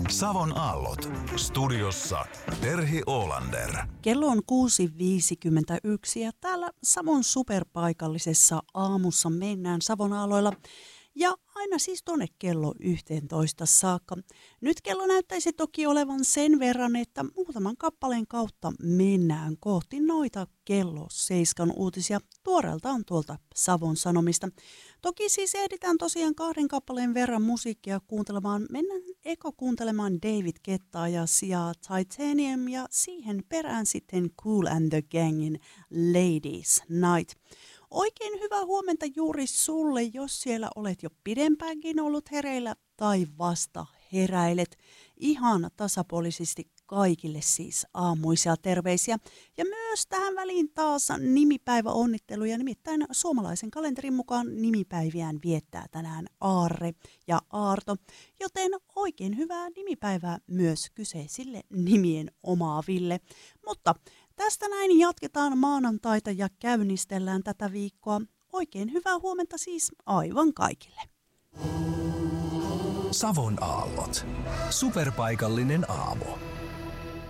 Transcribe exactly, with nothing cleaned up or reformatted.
Savon aallot. Studiossa Terhi Oolander. Kello on kuusi viisikymmentäyksi ja täällä Savon superpaikallisessa aamussa mennään Savon aalloilla. Ja aina siis tuonne kello yhteentoista saakka. Nyt kello näyttäisi toki olevan sen verran, että muutaman kappaleen kautta mennään kohti noita kello seiskan uutisia tuoreeltaan tuolta Savon Sanomista. Toki siis ehditään tosiaan kahden kappaleen verran musiikkia kuuntelemaan. Mennään eka kuuntelemaan David Guettaa ja sijaa Titanium ja siihen perään sitten Kool and the Gangin Ladies Night. Oikein hyvää huomenta juuri sulle, jos siellä olet jo pidempäänkin ollut hereillä tai vasta heräilet. Ihan tasapuolisesti kaikille siis aamuisia terveisiä. Ja myös tähän väliin taas nimipäiväonnitteluja, nimittäin suomalaisen kalenterin mukaan nimipäiviään viettää tänään Aarre ja Aarto. Joten oikein hyvää nimipäivää myös kyseisille nimien omaaville. Mutta tästä näin jatketaan maanantaita ja käynnistellään tätä viikkoa. Oikein hyvää huomenta siis aivan kaikille. Savon aallot. Superpaikallinen aamu.